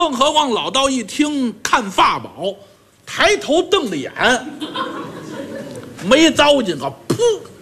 更何况老道一听看法宝，抬头瞪着眼，没糟践个噗，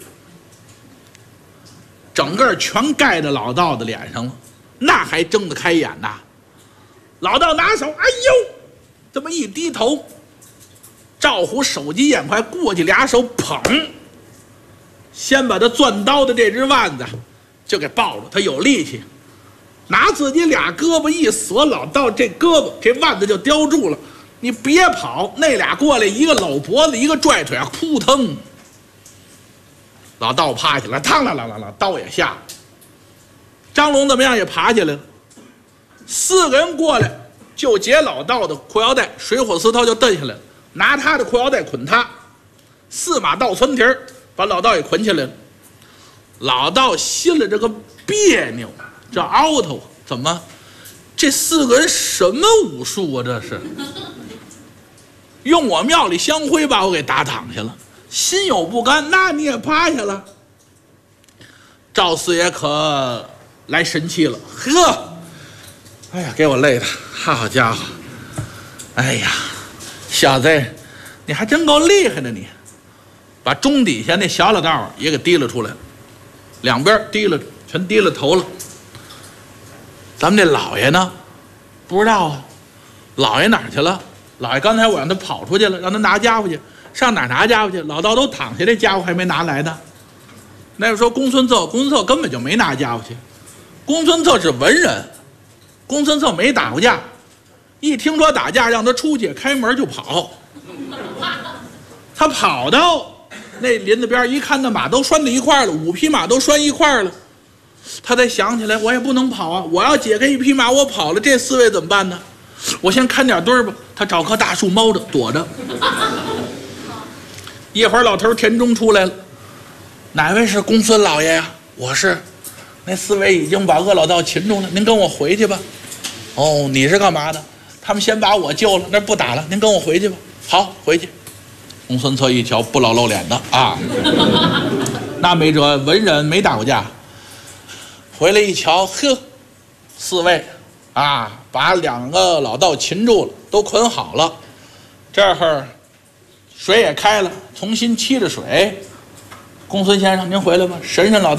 整个全盖在老道的脸上了，那还睁得开眼呐？老道拿手，哎呦，这么一低头，赵虎手疾眼快，过去俩手捧，先把他攥刀的这只腕子就给抱住，他有力气，拿自己俩胳膊一锁，老道这胳膊这腕子就叼住了。你别跑，那俩过来，一个搂脖子，一个拽腿，扑腾。老道趴下来，嘡啦啦啦啦，刀也下了。张龙怎么样也爬起来了。4个人过来就解老道的裤腰带，水火丝绦就蹬下来了，拿他的裤腰带捆他，4马倒窜蹄儿，把老道也捆起来了。老道心里这个别扭，这凹头，怎么？这4个人什么武术啊？这是用我庙里香灰把我给打躺下了，心有不甘。那你也趴下了。赵四爷可来神气了，呵，哎呀，给我累的，好家伙！哎呀，小子，你还真够厉害的你！把钟底下那小老道也给提了出来，两边提了，全低了头了。咱们这老爷呢？不知道啊，老爷哪儿去了？老爷刚才我让他跑出去了，让他拿家伙去，上哪儿拿家伙去？老道都躺下，这家伙还没拿来呢。那时候说公孙策根本就没拿家伙去，公孙策是文人，公孙策没打过架，一听说打架让他出去，开门就跑。他跑到那林子边一看，那马都拴在一块了，5匹马都拴一块了。他才想起来，我也不能跑啊！我要解开1匹马，我跑了，这4位怎么办呢？我先看点堆儿吧。他找棵大树猫着躲着。一会儿老头田中出来了，哪位是公孙老爷呀？我是。那4位已经把恶老道擒住了，您跟我回去吧。哦，你是干嘛的？他们先把我救了，那不打了，您跟我回去吧。好，回去。公孙策一瞧，不老露脸的啊，那没辙，文人没打过架。回来一瞧，呵，4位啊，把2个老道擒住了，都捆好了。这会儿水也开了，重新沏着水。公孙先生，您回来吧，审审老道。